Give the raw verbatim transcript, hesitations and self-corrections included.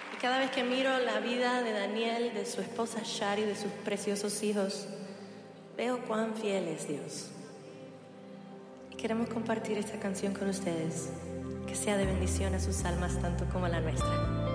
Y cada vez que miro la vida de Daniel, de su esposa Shari, de sus preciosos hijos, veo cuán fiel es Dios. Y queremos compartir esta canción con ustedes, que sea de bendición a sus almas tanto como a la nuestra.